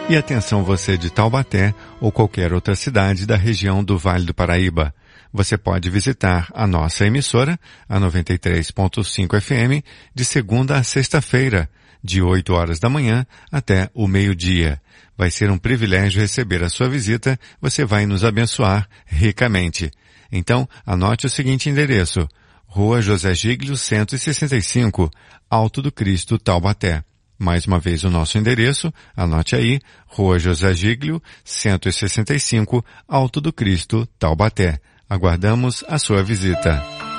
E atenção você de Taubaté ou qualquer outra cidade da região do Vale do Paraíba. Você pode visitar a nossa emissora, a 93.5 FM, de segunda a sexta-feira, de 8 horas da manhã até o meio-dia. Vai ser um privilégio receber a sua visita, você vai nos abençoar ricamente. Então, anote o seguinte endereço: Rua José Giglio, 165, Alto do Cristo, Taubaté. Mais uma vez o nosso endereço, anote aí, Rua José Giglio, 165, Alto do Cristo, Taubaté. Aguardamos a sua visita.